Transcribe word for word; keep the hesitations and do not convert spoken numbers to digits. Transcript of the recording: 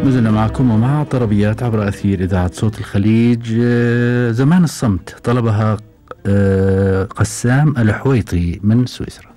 ما زلنا معكم ومع طربيات عبر أثير إذاعة صوت الخليج. زمان الصمت طلبها قسام الحويطي من سويسرا.